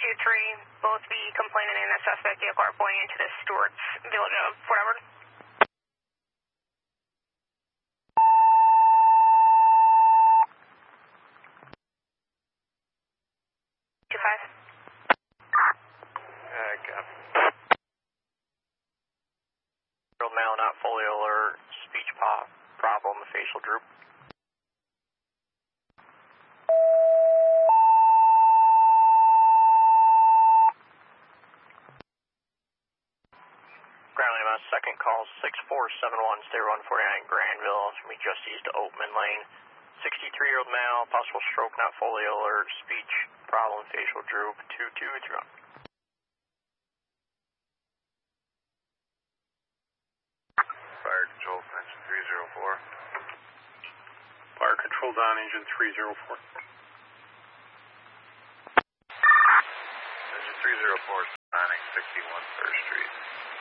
223, both the complainant and the suspect vehicle are pointing into the Stewart's Village of whatever. 25. Male not fully alert, speech problem, facial droop. Ground EMS, second call 6471, stay 149 Granville, from just east of Oatman Lane. 63-year-old male, possible stroke, not fully alert, speech problem, facial droop, 2231. Fire control, engine 304. Fire control down, engine 304. Engine 304 responding 61 First Street.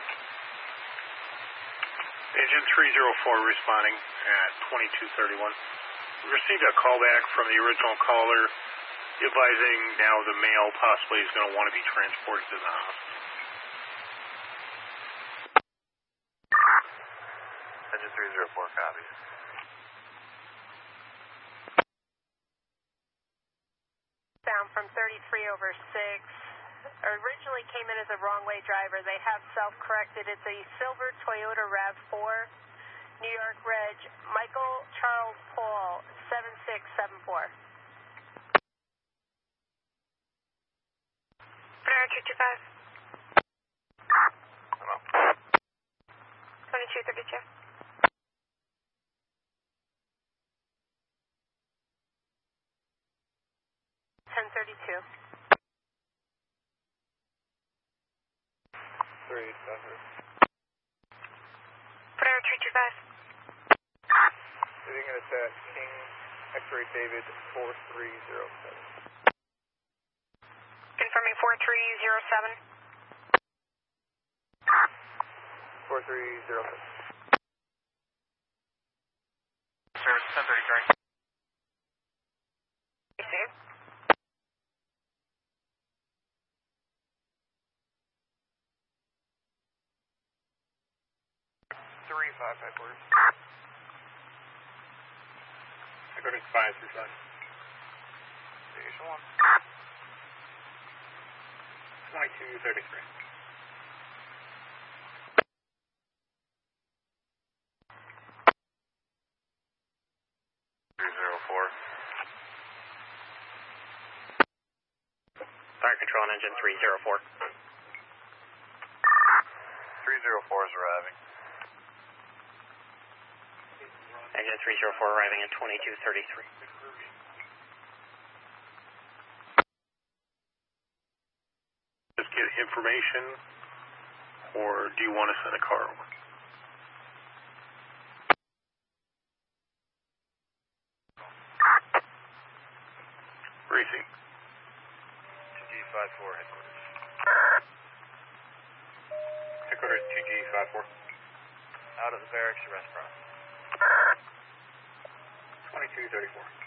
Engine 304 responding at 2231. We received a call back from the original caller advising now the male possibly is going to want to be transported to the hospital. Engine 304 copies. Down from 33 over 6. Originally came in as a wrong-way driver. They have self-corrected. It's a silver Toyota RAV4, New York Reg, Michael Charles Paul, 7674. Bernard 225. Hello. 2232. 1032. 387. Bernard 325. Sitting in attack, King, X-ray David 4307. Confirming 4307. 4307. Service 1033. Receive. I go to 535. Station 1. 2233. Fire control on engine 304. 304 is arriving. Engine 304 arriving at 2233. Just get information, or do you want to send a car over? Briefing. 2G54 headquarters. Headquarters 2G54. Out of the barracks, arrest process. 2234.